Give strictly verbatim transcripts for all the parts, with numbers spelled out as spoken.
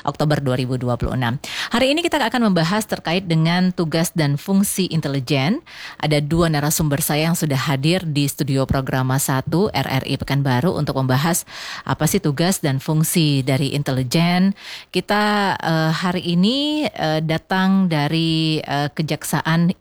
Oktober dua ribu dua puluh enam. Hari ini kita akan membahas terkait dengan tugas dan fungsi intelijen. Ada dua narasumber saya yang sudah hadir di studio Programa satu R R I Pekanbaru untuk membahas apa sih tugas dan fungsi dari intelijen. Kita uh, hari ini uh, datang dari uh, Kejaksaan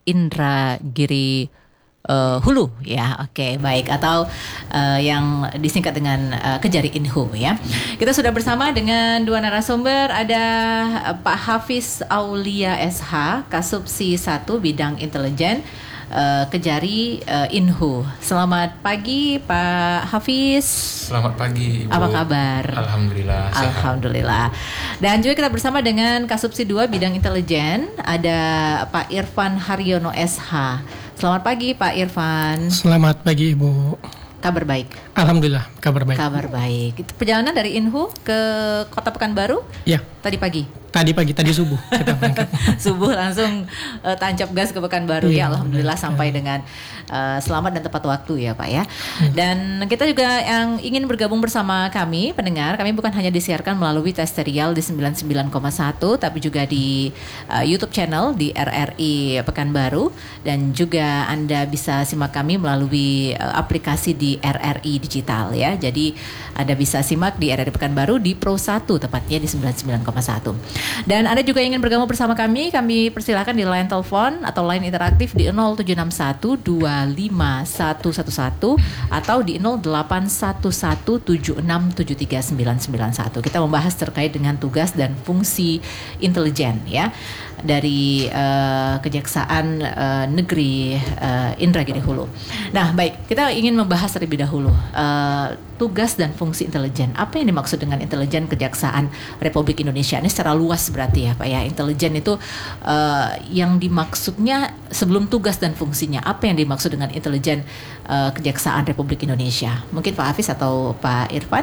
Indragiri Uh, Hulu ya, oke okay, baik, atau uh, yang disingkat dengan uh, Kejari Inhu ya. Kita sudah bersama dengan dua narasumber, ada uh, Pak Hafiz Aulia S H, Kasubsi satu Bidang Intelijen uh, Kejari uh, Inhu. Selamat pagi Pak Hafiz. Selamat pagi Ibu. Apa kabar? Alhamdulillah. Alhamdulillah. Dan juga kita bersama dengan Kasubsi dua Bidang Intelijen, ada Pak Irfan Haryono S H. Selamat pagi Pak Irfan. Selamat pagi Ibu. Kabar baik? Alhamdulillah, kabar baik. Kabar baik. Itu perjalanan dari Inhu ke Kota Pekanbaru? Ya. Tadi pagi? Tadi pagi, tadi subuh kita berangkat. Subuh langsung uh, tancap gas ke Pekanbaru ya, ya Alhamdulillah benar. Sampai dengan uh, selamat dan tepat waktu ya Pak ya. Hmm. Dan kita juga yang ingin bergabung bersama kami pendengar, kami bukan hanya disiarkan melalui tes serial di sembilan puluh sembilan koma satu, tapi juga di uh, YouTube channel di R R I Pekanbaru, dan juga Anda bisa simak kami melalui uh, aplikasi di R R I Digital ya. Jadi Anda bisa simak di R R I Pekanbaru di Pro satu tepatnya di sembilan puluh sembilan koma satu. Dan Anda juga ingin bergabung bersama kami, kami persilakan di line telepon atau line interaktif di nol tujuh enam satu dua lima satu satu satu atau di nol delapan satu satu tujuh enam tujuh tiga sembilan sembilan satu. Kita membahas terkait dengan tugas dan fungsi intelijen ya dari uh, Kejaksaan uh, Negeri uh, Indragiri Hulu. Nah, baik, kita ingin membahas terlebih dahulu uh, tugas dan fungsi intelijen. Apa yang dimaksud dengan intelijen Kejaksaan Republik Indonesia? Ini secara luas berarti ya Pak ya. Intelijen itu uh, yang dimaksudnya sebelum tugas dan fungsinya. Apa yang dimaksud dengan intelijen uh, Kejaksaan Republik Indonesia? Mungkin Pak Hafiz atau Pak Irfan?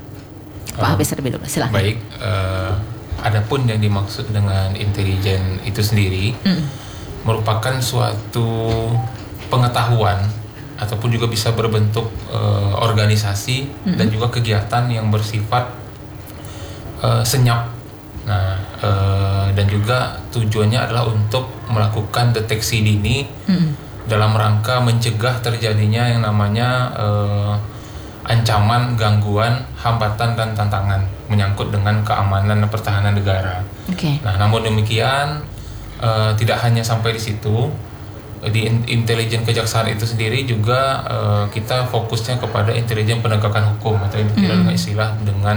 Pak uh, Hafiz terlebih dahulu, silakan. Baik, uh, adapun yang dimaksud dengan intelijen itu sendiri mm. merupakan suatu pengetahuan ataupun juga bisa berbentuk uh, organisasi mm-hmm. dan juga kegiatan yang bersifat uh, senyap. Nah, uh, dan juga tujuannya adalah untuk melakukan deteksi dini mm-hmm. dalam rangka mencegah terjadinya yang namanya uh, ancaman, gangguan, hambatan dan tantangan menyangkut dengan keamanan dan pertahanan negara. Okay. Nah, namun demikian uh, tidak hanya sampai di situ. Di intelijen kejaksaan itu sendiri juga uh, kita fokusnya kepada intelijen penegakan hukum atau yang dikenal dengan istilah dengan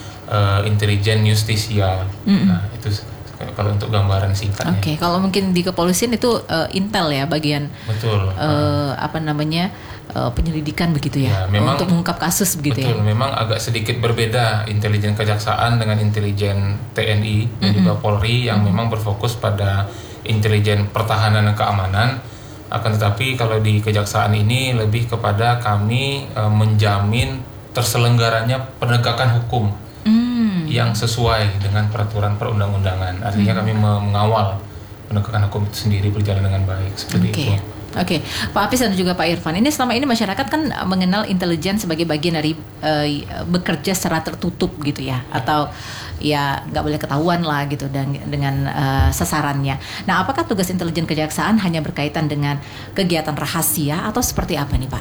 uh, intelijen justisia. Mm-hmm. Nah, itu kalau untuk gambaran singkatnya. Oke, okay. Kalau mungkin di kepolisian itu uh, intel ya bagian. Betul. Uh, apa namanya uh, penyelidikan begitu ya, ya memang, untuk mengungkap kasus begitu betul, ya. Betul, memang agak sedikit berbeda intelijen kejaksaan dengan intelijen T N I dan mm-hmm. juga Polri yang mm-hmm. memang berfokus pada intelijen pertahanan dan keamanan. Akan tetapi kalau di kejaksaan ini lebih kepada kami e, menjamin terselenggaranya penegakan hukum mm. yang sesuai dengan peraturan perundang-undangan. Artinya mm. kami mengawal penegakan hukum itu sendiri berjalan dengan baik seperti okay. itu. Oke, okay. Pak Hafiz dan juga Pak Irfan, ini selama ini masyarakat kan mengenal intelijen sebagai bagian dari uh, bekerja secara tertutup gitu ya, atau ya nggak boleh ketahuan lah gitu dan dengan uh, sasarannya. Nah, apakah tugas intelijen kejaksaan hanya berkaitan dengan kegiatan rahasia atau seperti apa nih Pak?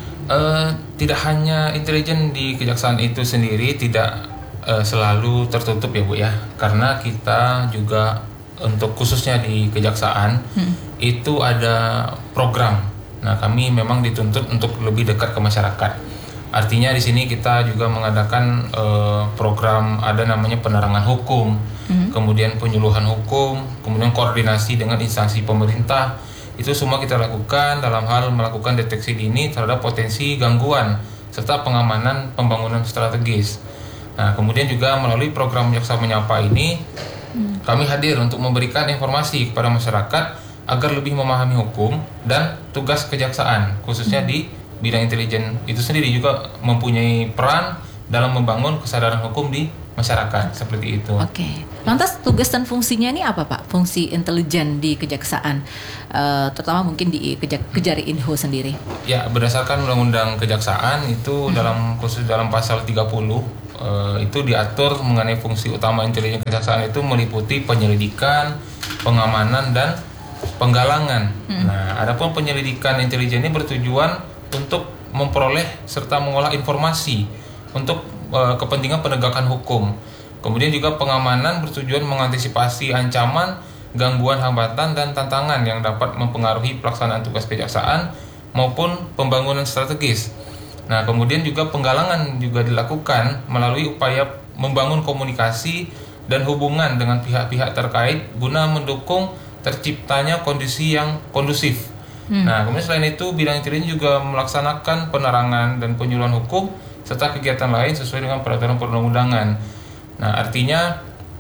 Uh, tidak hanya intelijen di kejaksaan itu sendiri tidak uh, selalu tertutup ya Bu ya, karena kita juga untuk khususnya di kejaksaan hmm. itu ada program. Nah, kami memang dituntut untuk lebih dekat ke masyarakat. Artinya di sini kita juga mengadakan uh, program ada namanya penerangan hukum, hmm. kemudian penyuluhan hukum, kemudian koordinasi dengan instansi pemerintah. Itu semua kita lakukan dalam hal melakukan deteksi dini terhadap potensi gangguan serta pengamanan pembangunan strategis. Nah, kemudian juga melalui program Jaksa Menyapa ini hmm. kami hadir untuk memberikan informasi kepada masyarakat agar lebih memahami hukum dan tugas kejaksaan, khususnya hmm. di bidang intelijen itu sendiri juga mempunyai peran dalam membangun kesadaran hukum di masyarakat seperti itu. Oke. Okay. Lantas tugas dan fungsinya ini apa Pak? Fungsi intelijen di kejaksaan, uh, terutama mungkin di Kejak- Kejari Inhu sendiri. Ya, berdasarkan Undang-Undang Kejaksaan itu hmm. dalam khusus dalam pasal tiga puluh uh, itu diatur mengenai fungsi utama intelijen kejaksaan itu meliputi penyelidikan, pengamanan dan penggalangan. Hmm. Nah, adapun penyelidikan intelijen ini bertujuan untuk memperoleh serta mengolah informasi untuk uh, kepentingan penegakan hukum. Kemudian juga pengamanan bertujuan mengantisipasi ancaman, gangguan, hambatan dan tantangan yang dapat mempengaruhi pelaksanaan tugas kejaksaan maupun pembangunan strategis. Nah, kemudian juga penggalangan juga dilakukan melalui upaya membangun komunikasi dan hubungan dengan pihak-pihak terkait guna mendukung terciptanya kondisi yang kondusif. Hmm. Nah, kemudian selain itu bidang intelijen juga melaksanakan penerangan dan penyuluhan hukum serta kegiatan lain sesuai dengan peraturan perundang-undangan. Nah, artinya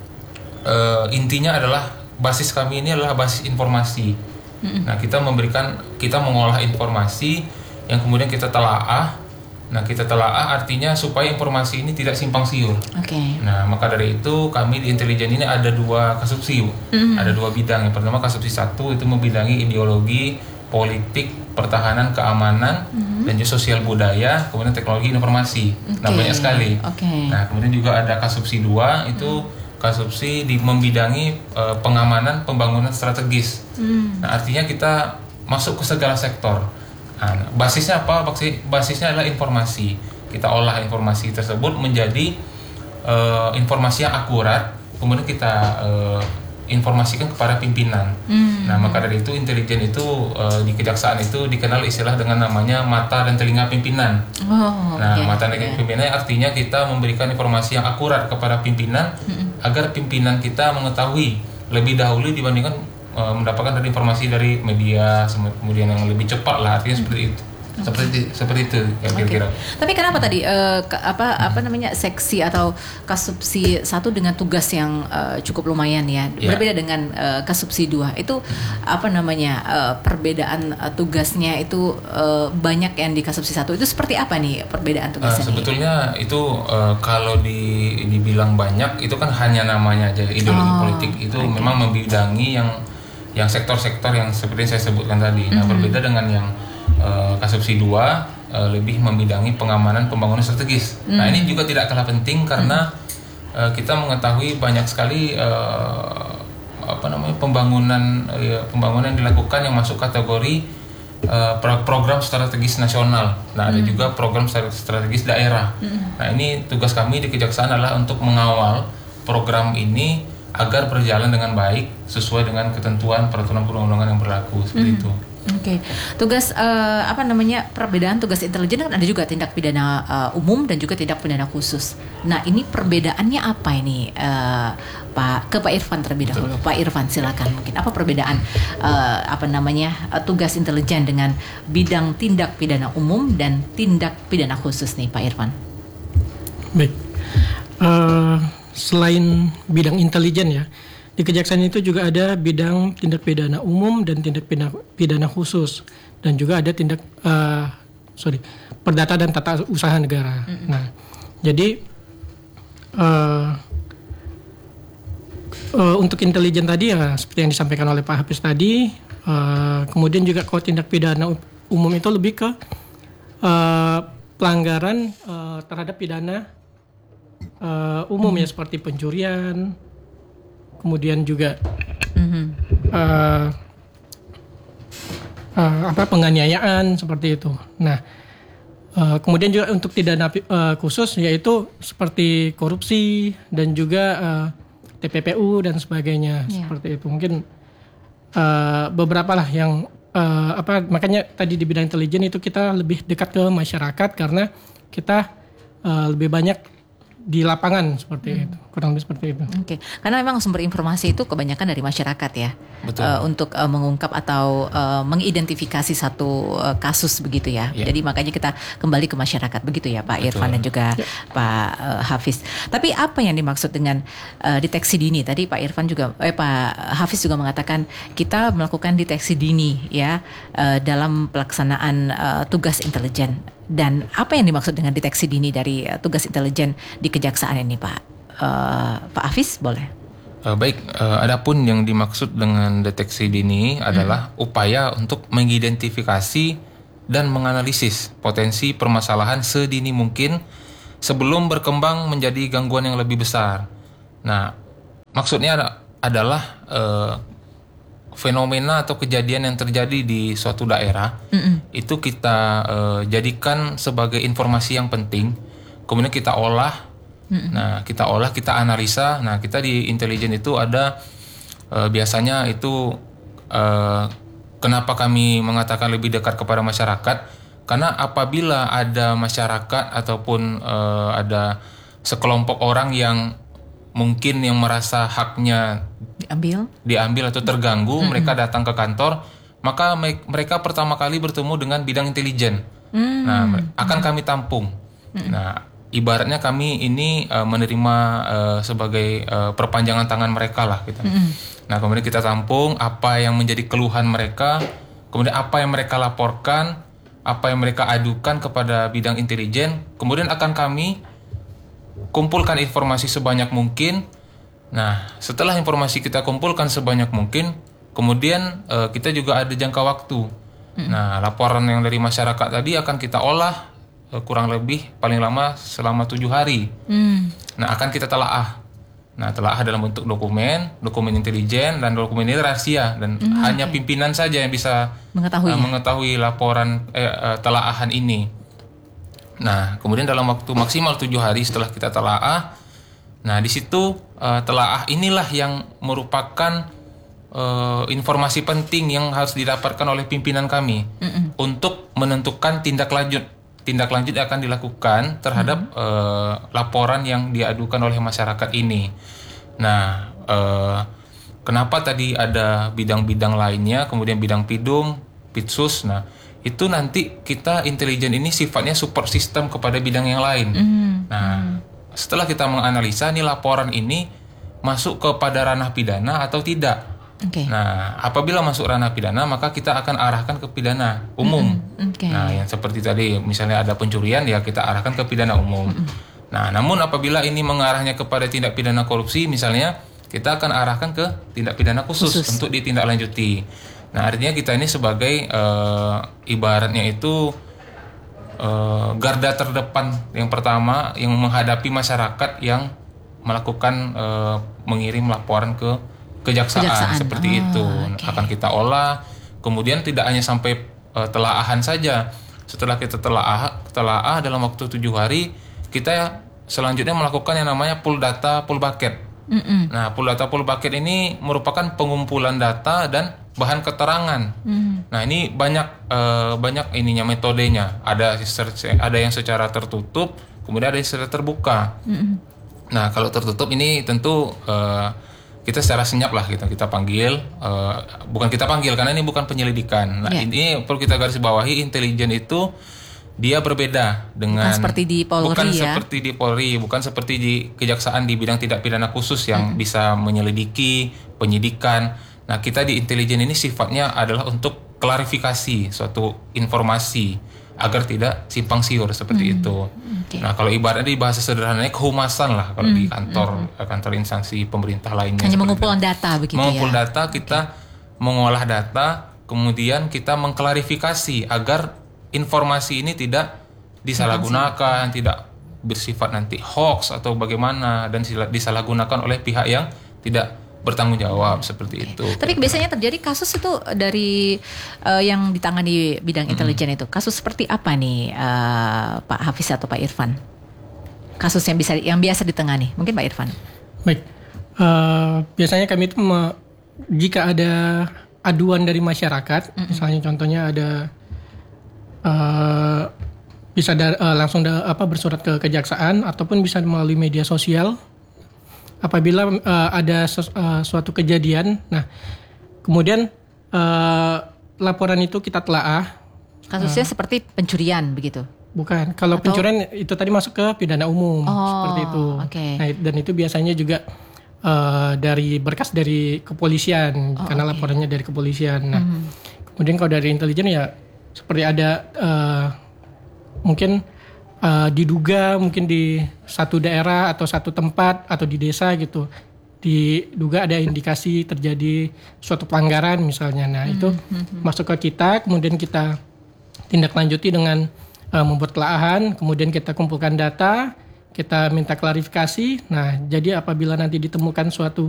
e, intinya adalah basis kami ini adalah basis informasi. Hmm. Nah, kita memberikan kita mengolah informasi yang kemudian kita telaah. Nah, kita telaah artinya supaya informasi ini tidak simpang siur. Oke. Okay. Nah, maka dari itu kami di intelijen ini ada dua kasubsi, mm-hmm. ada dua bidang. Yang pertama kasubsi satu itu membidangi ideologi, politik, pertahanan, keamanan, mm-hmm. dan juga sosial budaya, kemudian teknologi informasi. Okay. Nah, banyak sekali. Okay. Nah, kemudian juga ada kasubsi dua itu mm. kasubsi di membidangi uh, pengamanan pembangunan strategis. Mm. Nah, artinya kita masuk ke segala sektor. Nah, basisnya apa? Basisnya adalah informasi. Kita olah informasi tersebut menjadi uh, informasi yang akurat, kemudian kita uh, informasikan kepada pimpinan. Hmm. Nah, maka dari itu intelijen itu uh, di kejaksaan itu dikenal istilah dengan namanya mata dan telinga pimpinan. Oh, nah, okay. Mata dan telinga pimpinan artinya kita memberikan informasi yang akurat kepada pimpinan hmm. agar pimpinan kita mengetahui lebih dahulu dibandingkan mendapatkan dari informasi dari media kemudian yang lebih cepat lah, artinya seperti itu. Okay. Seperti seperti itu kira-kira. Okay. Tapi kenapa tadi uh, ke, apa apa namanya seksi atau kasubsi satu dengan tugas yang uh, cukup lumayan ya, yeah. berbeda dengan uh, kasubsi dua itu hmm. apa namanya uh, perbedaan uh, tugasnya itu uh, banyak yang di kasubsi satu itu seperti apa nih perbedaan tugasnya? Uh, sebetulnya nih? itu uh, kalau di dibilang banyak itu kan hanya namanya aja ideologi oh, politik itu okay. memang membidangi yang yang sektor-sektor yang seperti yang saya sebutkan tadi. Nah, mm-hmm. berbeda dengan yang uh, kasubsi dua uh, lebih membidangi pengamanan pembangunan strategis. Mm-hmm. Nah, ini juga tidak kalah penting karena mm-hmm. uh, kita mengetahui banyak sekali uh, apa namanya pembangunan uh, pembangunan yang dilakukan yang masuk kategori uh, program strategis nasional. Nah, mm-hmm. ada juga program strategis daerah. Mm-hmm. Nah, ini tugas kami di Kejaksaan adalah untuk mengawal program ini agar berjalan dengan baik sesuai dengan ketentuan peraturan perundang-undangan yang berlaku seperti mm-hmm. itu. Oke, okay. Tugas uh, apa namanya perbedaan tugas intelijen kan ada juga tindak pidana uh, umum dan juga tindak pidana khusus. Nah, ini perbedaannya apa ini uh, Pak ke Pak Irfan terlebih dahulu. Pak Irfan silakan mungkin apa perbedaan uh, apa namanya uh, tugas intelijen dengan bidang tindak pidana umum dan tindak pidana khusus nih Pak Irfan. Baik. Uh... Selain bidang intelijen ya, di kejaksaan itu juga ada bidang tindak pidana umum dan tindak pidana, pidana khusus, dan juga ada tindak uh, sorry perdata dan tata usaha negara. Mm-hmm. Nah, jadi uh, uh, untuk intelijen tadi ya seperti yang disampaikan oleh Pak Hafiz tadi, uh, kemudian juga kalau tindak pidana umum itu lebih ke uh, pelanggaran uh, terhadap pidana Uh, umum hmm. ya seperti pencurian, kemudian juga hmm. uh, uh, apa penganiayaan seperti itu. Nah, uh, kemudian juga untuk pidana uh, khusus yaitu seperti korupsi dan juga uh, T P P U dan sebagainya yeah. seperti itu. Mungkin uh, beberapa lah yang uh, apa makanya tadi di bidang intelijen itu kita lebih dekat ke masyarakat karena kita uh, lebih banyak di lapangan seperti hmm. itu, kurang lebih seperti itu. Oke, okay. Karena memang sumber informasi itu kebanyakan dari masyarakat ya, uh, untuk uh, mengungkap atau uh, mengidentifikasi satu uh, kasus begitu ya. Yeah. Jadi makanya kita kembali ke masyarakat begitu ya, Pak Betul. Irfan dan juga yeah. Pak uh, Hafiz. Tapi apa yang dimaksud dengan uh, deteksi dini? Tadi Pak Irfan juga, eh Pak Hafiz juga mengatakan kita melakukan deteksi dini ya uh, dalam pelaksanaan uh, tugas intelijen. Dan apa yang dimaksud dengan deteksi dini dari uh, tugas intelijen di kejaksaan ini, Pak uh, Pak Hafiz, boleh? Uh, baik, uh, adapun yang dimaksud dengan deteksi dini adalah hmm. upaya untuk mengidentifikasi dan menganalisis potensi permasalahan sedini mungkin sebelum berkembang menjadi gangguan yang lebih besar. Nah, maksudnya adalah uh, fenomena atau kejadian yang terjadi di suatu daerah, mm-mm. itu kita uh, jadikan sebagai informasi yang penting, kemudian kita olah, mm-mm. nah kita olah, kita analisa. Nah, kita di intelijen itu ada uh, biasanya itu uh, kenapa kami mengatakan lebih dekat kepada masyarakat, karena apabila ada masyarakat ataupun uh, ada sekelompok orang yang mungkin yang merasa haknya diambil, diambil atau terganggu, mm-hmm. mereka datang ke kantor, maka me- mereka pertama kali bertemu dengan bidang intelijen. Mm-hmm. Nah, akan kami tampung. Mm-hmm. Nah, ibaratnya kami ini uh, menerima uh, sebagai uh, perpanjangan tangan mereka lah, gitu. Mm-hmm. Nah, kemudian kita tampung apa yang menjadi keluhan mereka, kemudian apa yang mereka laporkan, apa yang mereka adukan kepada bidang intelijen, kemudian akan kami kumpulkan informasi sebanyak mungkin. Nah, setelah informasi kita kumpulkan sebanyak mungkin, kemudian uh, kita juga ada jangka waktu. Hmm. Nah, laporan yang dari masyarakat tadi akan kita olah uh, kurang lebih paling lama selama tujuh hari. Hmm. Nah, akan kita telaah. Nah, telaah dalam bentuk dokumen, dokumen intelijen, dan dokumen ini rahasia dan hmm, hanya okay. pimpinan saja yang bisa mengetahui, uh, mengetahui laporan eh, uh, telaahan ini. Nah, kemudian dalam waktu maksimal tujuh hari setelah kita telaah, nah di situ uh, telaah inilah yang merupakan uh, informasi penting yang harus didapatkan oleh pimpinan kami Mm-mm. untuk menentukan tindak lanjut. Tindak lanjut akan dilakukan terhadap mm-hmm. uh, laporan yang diadukan oleh masyarakat ini. Nah, uh, kenapa tadi ada bidang-bidang lainnya, kemudian bidang Pidum, Pitsus, nah itu nanti kita intelijen ini sifatnya support system kepada bidang yang lain. Mm. Nah, mm. setelah kita menganalisa nih laporan ini masuk kepada ranah pidana atau tidak. Okay. Nah, apabila masuk ranah pidana, maka kita akan arahkan ke pidana umum. Mm-hmm. Okay. Nah, yang seperti tadi, misalnya ada pencurian, ya kita arahkan ke pidana umum. Mm-hmm. Nah, namun apabila ini mengarahnya kepada tindak pidana korupsi, misalnya, kita akan arahkan ke tindak pidana khusus, khusus. untuk ditindaklanjuti. Nah, artinya kita ini sebagai uh, ibaratnya itu uh, garda terdepan yang pertama yang menghadapi masyarakat yang melakukan uh, mengirim laporan ke kejaksaan, kejaksaan. seperti oh, itu. Okay. Akan kita olah, kemudian tidak hanya sampai uh, telaahan saja. Setelah kita telaah, telaah dalam waktu tujuh hari, kita selanjutnya melakukan yang namanya pool data, pool bucket. Mm-mm. Nah, pool data, pool bucket ini merupakan pengumpulan data dan bahan keterangan. Mm. Nah, ini banyak uh, banyak ininya metodenya. Ada ada yang secara tertutup, kemudian ada yang secara terbuka. Mm. Nah, kalau tertutup ini tentu uh, kita secara senyap lah kita kita panggil, uh, bukan kita panggil karena ini bukan penyelidikan. Nah, yeah. ini perlu kita garis bawahi, intelijen itu dia berbeda dengan bukan seperti di Polri bukan ya. seperti di Polri, bukan seperti di kejaksaan di bidang tindak pidana khusus yang mm. bisa menyelidiki, penyidikan. Nah, kita di intelijen ini sifatnya adalah untuk klarifikasi suatu informasi agar tidak simpang siur seperti hmm, itu. Okay. Nah, kalau ibaratnya di bahasa sederhananya kehumasan lah kalau hmm, di kantor hmm. kantor instansi pemerintah lainnya. Hanya mengumpulkan data begitu mengumpul ya. data, kita okay. mengolah data, kemudian kita mengklarifikasi agar informasi ini tidak disalahgunakan, hmm. tidak bersifat nanti hoax atau bagaimana dan disalahgunakan oleh pihak yang tidak bertanggung jawab seperti okay. itu. Tapi biasanya terjadi kasus itu dari uh, yang ditangani bidang mm-hmm. intelijen itu. Kasus seperti apa nih uh, Pak Hafiz atau Pak Irfan? Kasus yang bisa yang biasa ditangani. Mungkin Pak Irfan. Baik. Uh, biasanya kami itu me, jika ada aduan dari masyarakat, mm-hmm. misalnya contohnya ada uh, bisa da, uh, langsung da, apa bersurat ke kejaksaan ataupun bisa melalui media sosial. Apabila uh, ada sesu, uh, suatu kejadian, nah kemudian uh, laporan itu kita telaah. Kasusnya uh, seperti pencurian begitu? Bukan, kalau Atau... pencurian itu tadi masuk ke pidana umum oh, seperti itu. Okay. Nah, dan itu biasanya juga uh, dari berkas dari kepolisian oh, karena okay. laporannya dari kepolisian. Nah, mm-hmm. kemudian kalau dari intelijen ya seperti ada uh, mungkin Uh, diduga mungkin di satu daerah atau satu tempat atau di desa gitu diduga ada indikasi terjadi suatu pelanggaran misalnya. Nah, itu mm-hmm. masuk ke kita, kemudian kita tindak lanjuti dengan uh, membuat telaahan, kemudian kita kumpulkan data, kita minta klarifikasi. Nah, jadi apabila nanti ditemukan suatu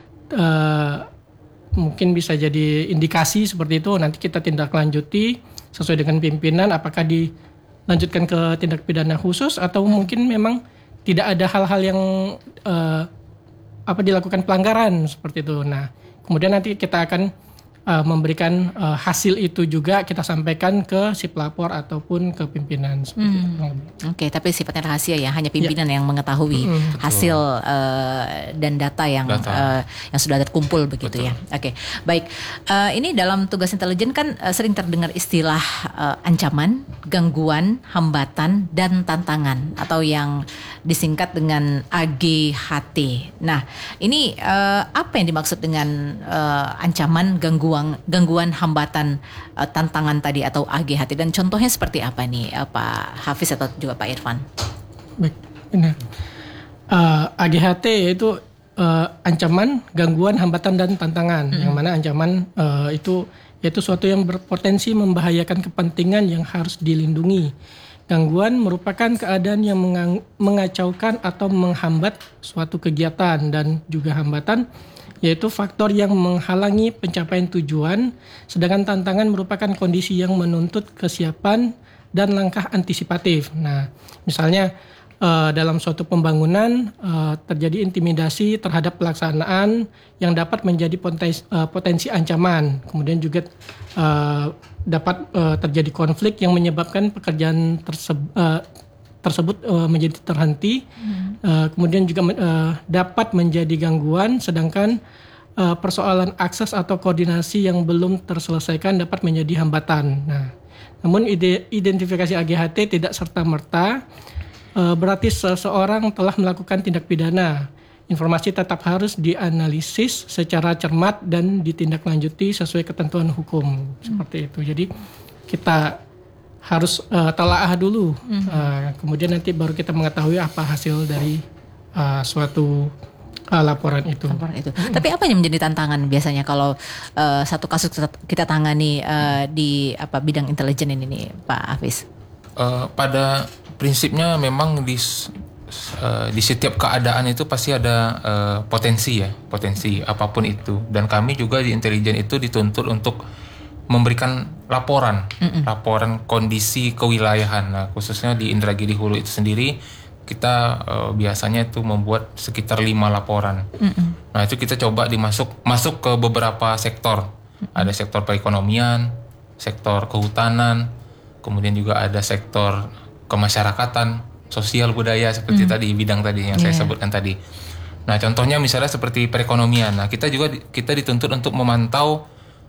uh, mungkin bisa jadi indikasi seperti itu, nanti kita tindak lanjuti sesuai dengan pimpinan, apakah dilanjutkan ke tindak pidana khusus atau mungkin memang tidak ada hal-hal yang uh, apa dilakukan pelanggaran seperti itu. Nah, kemudian nanti kita akan Uh, memberikan uh, hasil itu juga kita sampaikan ke si pelapor ataupun ke pimpinan seperti hmm. itu. Oke, okay, tapi sifatnya rahasia ya, hanya pimpinan ya. yang mengetahui hmm. hasil uh, dan data yang data. Uh, yang sudah terkumpul begitu. Betul. Ya. Oke, okay. Baik. Uh, ini dalam tugas intelijen kan uh, sering terdengar istilah uh, ancaman, gangguan, hambatan, dan tantangan atau yang disingkat dengan A G H T. Nah, ini uh, apa yang dimaksud dengan uh, ancaman, gangguan gangguan, hambatan, uh, tantangan tadi atau A G H T, dan contohnya seperti apa nih uh, Pak Hafiz atau juga Pak Irfan? Baik, benar. Uh, A G H T yaitu uh, ancaman, gangguan, hambatan, dan tantangan. Hmm. Yang mana ancaman uh, itu yaitu suatu yang berpotensi membahayakan kepentingan yang harus dilindungi. Gangguan merupakan keadaan yang mengang- mengacaukan atau menghambat suatu kegiatan, dan juga hambatan yaitu faktor yang menghalangi pencapaian tujuan, sedangkan tantangan merupakan kondisi yang menuntut kesiapan dan langkah antisipatif. Nah, misalnya uh, dalam suatu pembangunan uh, terjadi intimidasi terhadap pelaksanaan yang dapat menjadi potensi, uh, potensi ancaman. Kemudian juga uh, dapat uh, terjadi konflik yang menyebabkan pekerjaan tersebut uh, tersebut uh, menjadi terhenti, hmm. uh, kemudian juga uh, dapat menjadi gangguan, sedangkan uh, persoalan akses atau koordinasi yang belum terselesaikan dapat menjadi hambatan. Nah, namun ide, identifikasi A G H T tidak serta-merta uh, berarti seseorang telah melakukan tindak pidana. Informasi tetap harus dianalisis secara cermat dan ditindaklanjuti sesuai ketentuan hukum, hmm. seperti itu. Jadi kita harus uh, telaah dulu, mm-hmm. uh, kemudian nanti baru kita mengetahui apa hasil dari uh, suatu uh, laporan itu. Laporan itu. Mm-hmm. Tapi apa yang menjadi tantangan biasanya kalau uh, satu kasus kita tangani uh, di apa bidang intelijen ini nih, Pak Hafiz? Uh, pada prinsipnya memang di uh, di setiap keadaan itu pasti ada uh, potensi ya, potensi apapun itu. Dan kami juga di intelijen itu dituntut untuk memberikan laporan, Mm-mm. laporan kondisi kewilayahan. Nah, khususnya di Indragiri Hulu itu sendiri, kita uh, biasanya itu membuat sekitar lima laporan. Mm-mm. Nah, itu kita coba dimasuk masuk ke beberapa sektor. Mm-mm. Ada sektor perekonomian, sektor kehutanan, kemudian juga ada sektor kemasyarakatan, sosial budaya seperti mm. tadi bidang tadi yang yeah. saya sebutkan tadi. Nah, contohnya misalnya seperti perekonomian. Nah, kita juga kita dituntut untuk memantau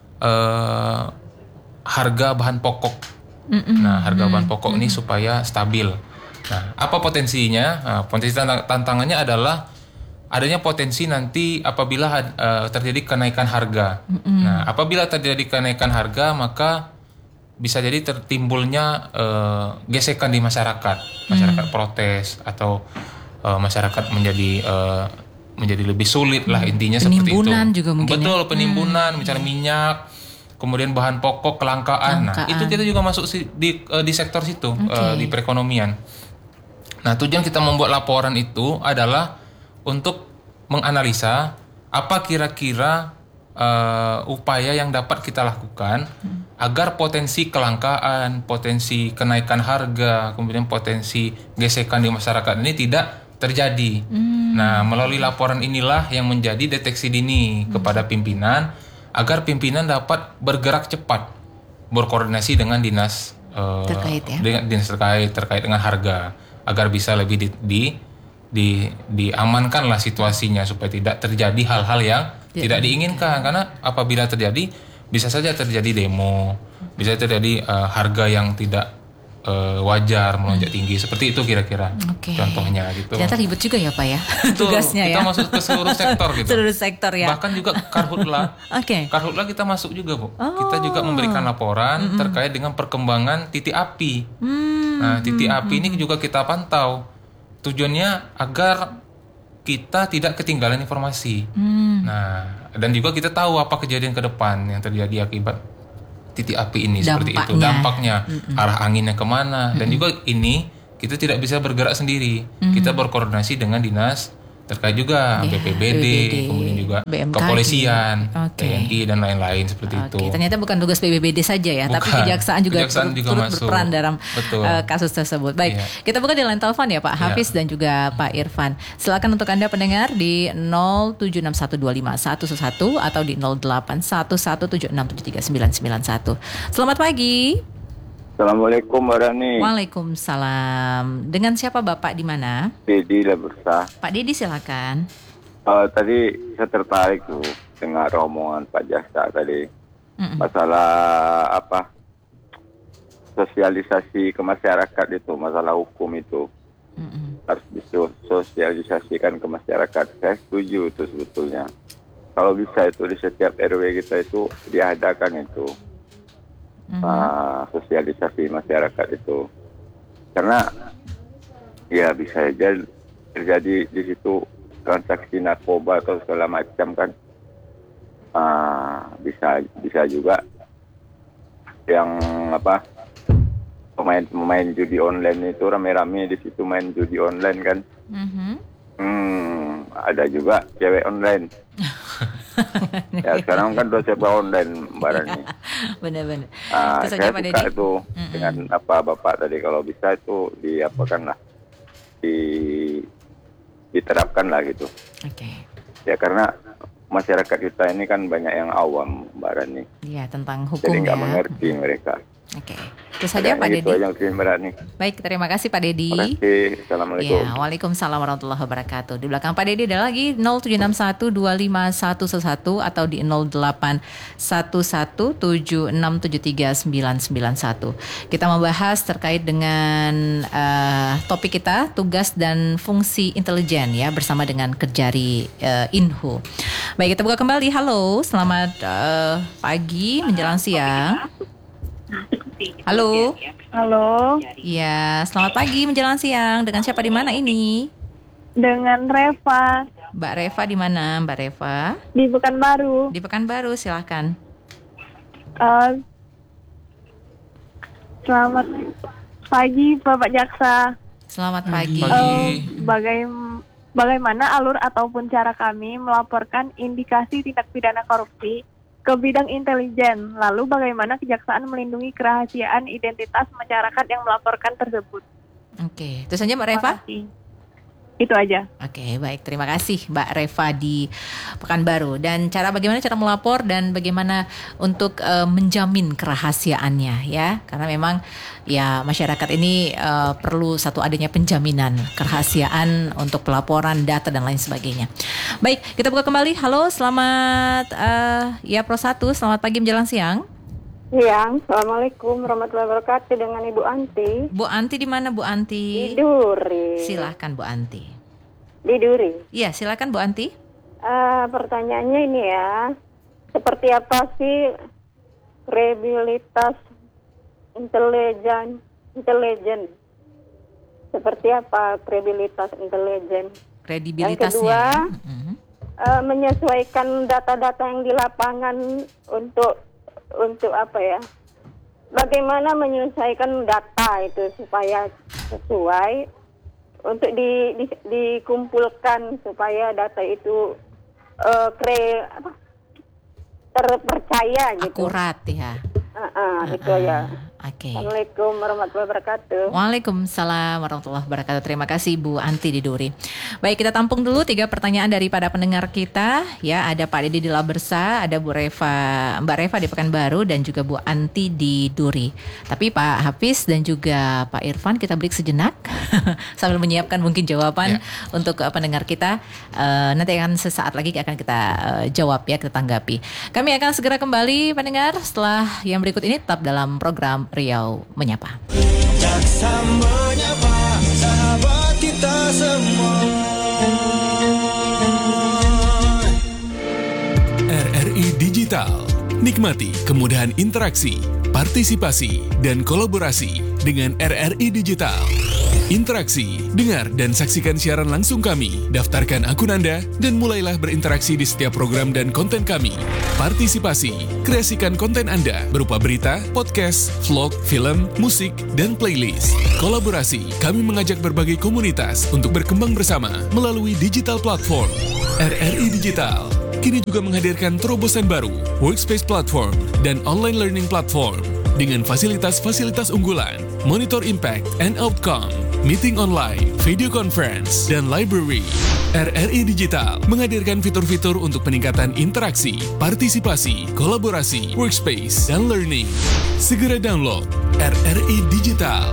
Uh, harga bahan pokok. Mm-mm. Nah, harga bahan pokok Mm-mm. ini supaya stabil. Nah, apa potensinya? Nah, potensi tantangannya adalah adanya potensi nanti apabila uh, terjadi kenaikan harga. Mm-mm. Nah, apabila terjadi kenaikan harga, maka bisa jadi tertimbulnya uh, gesekan di masyarakat, masyarakat mm. protes atau uh, masyarakat menjadi uh, menjadi lebih sulit lah intinya seperti itu. Penimbunan juga mungkin. Betul, ya? penimbunan, hmm. misalnya minyak, kemudian bahan pokok, kelangkaan. kelangkaan. Nah, itu kita juga masuk di uh, di sektor situ, okay. uh, di perekonomian. Nah, tujuan kita membuat laporan itu adalah untuk menganalisa apa kira-kira uh, upaya yang dapat kita lakukan hmm. agar potensi kelangkaan, potensi kenaikan harga, kemudian potensi gesekan di masyarakat ini tidak terjadi. Hmm. Nah, melalui laporan inilah yang menjadi deteksi dini hmm. kepada pimpinan agar pimpinan dapat bergerak cepat berkoordinasi dengan dinas uh, terkait ya. dengan dinas terkait terkait dengan harga agar bisa lebih di, di, di diamankanlah situasinya supaya tidak terjadi hal-hal yang ya, tidak diinginkan. Karena apabila terjadi bisa saja terjadi demo, bisa terjadi uh, harga yang tidak Uh, wajar melonjak hmm. tinggi seperti itu kira-kira okay. contohnya gitu. Ternyata ribet juga ya Pak ya Betul, tugasnya kita ya. Kita masuk ke seluruh sektor gitu. Seluruh sektor ya. Bahkan juga Karhutla. Oke. Okay. Karhutla kita masuk juga Bu. Oh. Kita juga memberikan laporan mm-hmm. terkait dengan perkembangan titik api. Mm-hmm. Nah titik mm-hmm. api ini juga kita pantau. Tujuannya agar kita tidak ketinggalan informasi. Mm. Nah dan juga kita tahu apa kejadian ke depan yang terjadi akibat titik api ini dampaknya. Seperti itu dampaknya mm-mm. arah anginnya kemana mm-mm. dan juga ini kita tidak bisa bergerak sendiri. Mm-hmm. Kita berkoordinasi dengan dinas terkait juga, yeah, B P B D, B P B D, kemudian juga B M K G, kepolisian, okay. T N I dan lain-lain seperti okay. itu. Ternyata bukan tugas B P B D saja ya, bukan. Tapi kejaksaan juga kejaksaan turut, juga turut berperan dalam uh, kasus tersebut. Baik, yeah. kita buka di line telepon ya Pak Hafiz yeah. dan juga Pak Irfan. Silakan untuk Anda pendengar di nol tujuh enam satu dua lima satu satu atau di nol delapan satu satu tujuh enam tujuh tiga sembilan sembilan satu. Selamat pagi. Assalamualaikum Mbak Rani. Waalaikumsalam. Dengan siapa Bapak di mana? Dedi Labursa. Pak Dedi silakan. Uh, tadi saya tertarik tuh dengan rombongan Pak Jaksa tadi. Mm-mm. Masalah apa? Sosialisasi ke masyarakat itu, masalah hukum itu. Mm-mm. Harus disosialisasikan ke masyarakat. Saya setuju itu sebetulnya. Kalau bisa itu di setiap R W kita itu diadakan itu. Mm-hmm. Uh, sosialisasi masyarakat itu, karena ya bisa saja terjadi di situ transaksi narkoba atau segala macam kan, uh, bisa bisa juga yang apa pemain-pemain judi online itu rame-rame di situ main judi online kan. Mm-hmm. Hmm, ada juga cewek online. Ya sekarang kan udah coba online barangnya. Benar-benar. Nah, saya suka itu mm-mm. dengan apa Bapak tadi, kalau bisa itu diapakan lah, di diterapkan lah gitu. Oke. Okay. Ya karena masyarakat kita ini kan banyak yang awam Mbak Rani. Iya tentang hukum. Jadi nggak ya. mengerti mereka. Oke, itu saja Pak Dedi. Baik, terima kasih Pak Dedi. Terima kasih. Assalamualaikum. Ya, waalaikumsalam warahmatullahi wabarakatuh. Di belakang Pak Dedi ada lagi nol tujuh enam satu dua lima satu satu atau di nol delapan satu satu tujuh enam tujuh tiga sembilan sembilan satu. Kita membahas terkait dengan uh, topik kita tugas dan fungsi intelijen ya bersama dengan Kejari uh, Inhu. Baik, kita buka kembali. Halo, selamat uh, pagi menjelang siang. Halo. Halo. Ya, selamat pagi menjelang siang. Dengan siapa di mana ini? Dengan Reva. Mbak Reva di mana, Mbak Reva? Di Pekanbaru. Di Pekanbaru, silakan. Uh, selamat pagi, Bapak Jaksa. Selamat pagi. Uh, baga- bagaimana alur ataupun cara kami melaporkan indikasi tindak pidana korupsi ke bidang intelijen, lalu bagaimana kejaksaan melindungi kerahasiaan identitas masyarakat yang melaporkan tersebut? Oke, itu saja Mbak Reva? Itu aja. Oke, baik. Terima kasih Mbak Reva di Pekanbaru. Dan cara bagaimana cara melapor dan bagaimana untuk uh, menjamin kerahasiaannya ya. Karena memang ya masyarakat ini uh, perlu satu adanya penjaminan kerahasiaan untuk pelaporan data dan lain sebagainya. Baik, kita buka kembali. Halo, selamat uh, ya Pro satu, selamat pagi menjelang siang. Siang, Assalamualaikum warahmatullahi wabarakatuh, dengan Ibu Anti. Bu Anti di mana Bu Anti? Di Duri. Silakan Bu Anti. Di Duri. Iya, silakan Bu Anti. Uh, pertanyaannya ini ya, seperti apa sih kredibilitas intelijen? Intelijen. Seperti apa kredibilitas intelijen? Kredibilitasnya. Yang kedua, ya? mm-hmm. uh, menyesuaikan data-data yang di lapangan untuk untuk apa ya? Bagaimana menyelesaikan data itu supaya sesuai untuk di, di, dikumpulkan supaya data itu uh, kre apa? terpercaya gitu. Akurat ya. Uh, uh, itu uh, ya. Oke. Okay. Assalamualaikum warahmatullahi wabarakatuh. Waalaikumsalam warahmatullahi wabarakatuh. Terima kasih Bu Anti di Duri. Baik, kita tampung dulu tiga pertanyaan daripada pendengar kita. Ya, ada Pak Dedi di Labersa, ada Bu Reva, Mbak Reva di Pekanbaru, dan juga Bu Anti di Duri. Tapi Pak Hafiz dan juga Pak Irfan, kita break sejenak sambil menyiapkan mungkin jawaban yeah. untuk uh, pendengar kita. Uh, nanti akan sesaat lagi akan kita uh, jawab ya, kita tanggapi. Kami akan segera kembali pendengar setelah yang berikut ini, tetap dalam program Riau Menyapa. Jaksa menyapa sahabat kita semua. R R I Digital. Nikmati kemudahan interaksi, partisipasi, dan kolaborasi dengan R R I Digital. Interaksi, dengar dan saksikan siaran langsung kami. Daftarkan akun Anda dan mulailah berinteraksi di setiap program dan konten kami. Partisipasi, kreasikan konten Anda berupa berita, podcast, vlog, film, musik, dan playlist. Kolaborasi, kami mengajak berbagai komunitas untuk berkembang bersama melalui digital platform. R R I Digital kini juga menghadirkan terobosan baru, workspace platform, dan online learning platform dengan fasilitas-fasilitas unggulan, monitor impact and outcome, meeting online, video conference, dan library. R R I Digital menghadirkan fitur-fitur untuk peningkatan interaksi, partisipasi, kolaborasi, workspace, dan learning. Segera download R R I Digital.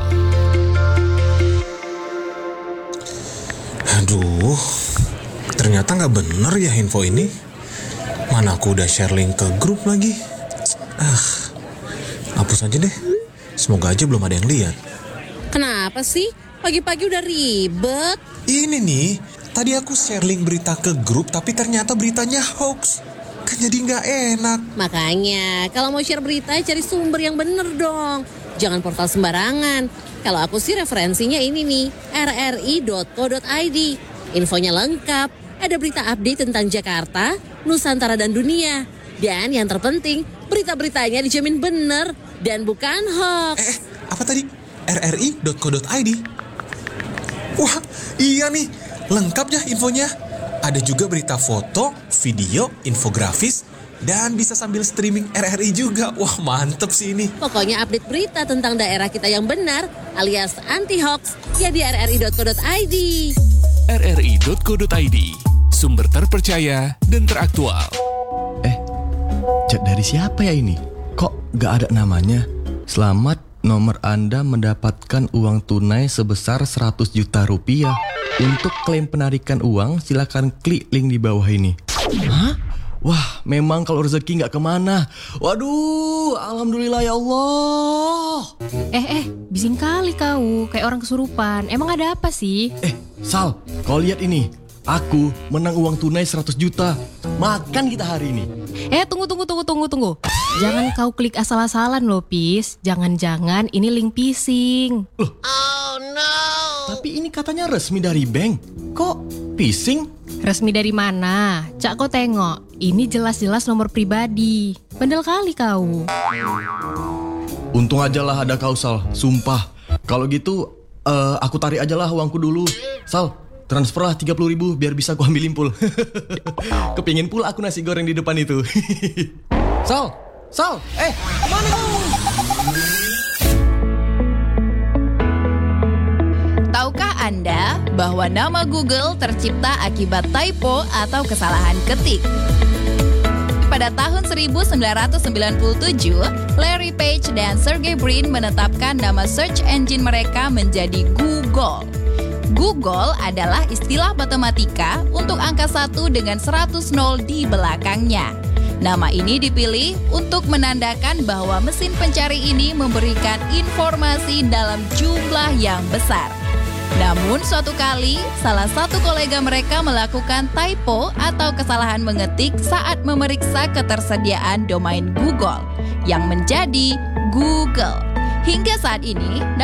Aduh, ternyata nggak bener ya info ini. Mana aku udah share link ke grup lagi. Ah, hapus aja deh. Semoga aja belum ada yang lihat. Kenapa sih? Pagi-pagi udah ribet. Ini nih, tadi aku share link berita ke grup tapi ternyata beritanya hoax. Kan jadi nggak enak. Makanya, kalau mau share berita cari sumber yang bener dong. Jangan portal sembarangan. Kalau aku sih referensinya ini nih, r r i dot co dot i d. Infonya lengkap. Ada berita update tentang Jakarta, Nusantara dan dunia. Dan yang terpenting, berita-beritanya dijamin bener dan bukan hoax. Eh, apa tadi? r r i dot co dot i d. Wah, iya nih. Lengkap ya infonya. Ada juga berita foto, video, infografis, dan bisa sambil streaming R R I juga. Wah, mantep sih ini. Pokoknya update berita tentang daerah kita yang benar alias anti-hoax ya di r r i dot co dot i d. r r i dot co dot i d, sumber terpercaya dan teraktual. Eh, chat dari siapa ya ini? Kok gak ada namanya? Selamat, nomor Anda mendapatkan uang tunai sebesar seratus juta rupiah. Untuk klaim penarikan uang, silakan klik link di bawah ini. Hah? Wah, memang kalau rezeki gak kemana. Waduh, alhamdulillah ya Allah. Eh, eh, bising kali kau, kayak orang kesurupan. Emang ada apa sih? Eh, Sal, kau lihat ini. Aku menang uang tunai seratus juta. Makan kita hari ini. Eh, tunggu, tunggu, tunggu, tunggu, tunggu. Jangan kau klik asal-asalan loh, Pis. Jangan-jangan ini link phishing. Loh. Oh no. Tapi ini katanya resmi dari bank. Kok phishing? Resmi dari mana? Cak, kau tengok. Ini jelas-jelas nomor pribadi. Bandel kali kau. Untung aja lah ada kau, Sal. Sumpah. Kalau gitu, uh, aku tarik aja lah uangku dulu. Sal, transfer lah tiga puluh ribu biar bisa aku ambilin pul. Kepingin pula aku nasi goreng di depan itu. Sal, Sal, eh, kemana kau? Tahukah Anda bahwa nama Google tercipta akibat typo atau kesalahan ketik? Pada tahun seribu sembilan ratus sembilan puluh tujuh, Larry Page dan Sergey Brin menetapkan nama search engine mereka menjadi Google. Google adalah istilah matematika untuk angka satu dengan seratus nol di belakangnya. Nama ini dipilih untuk menandakan bahwa mesin pencari ini memberikan informasi dalam jumlah yang besar. Namun suatu kali, salah satu kolega mereka melakukan typo atau kesalahan mengetik saat memeriksa ketersediaan domain Google, yang menjadi Google. Hingga saat ini,